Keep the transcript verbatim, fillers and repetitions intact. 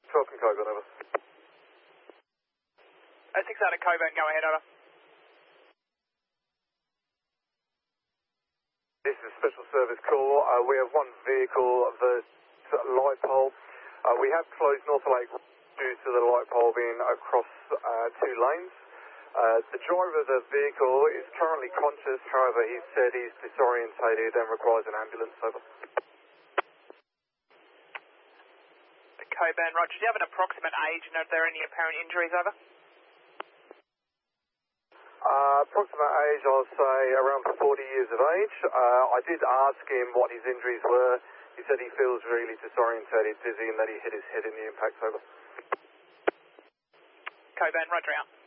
Falcon Coburn, over. oh six out of Coburn, go ahead, over. This is a special service call. Uh, we have one vehicle, the light pole. Uh, we have closed North Lake due to the light pole being across uh, two lanes. Uh, the driver of the vehicle is currently conscious, however he said he's disorientated and requires an ambulance, over. Coburn, roger. Do you have an approximate age and are there any apparent injuries, over? Uh, approximate age, I'll say around forty years of age. Uh, I did ask him what his injuries were. He said he feels really disorientated, dizzy, and that he hit his head in the impact, over. Coburn, roger out.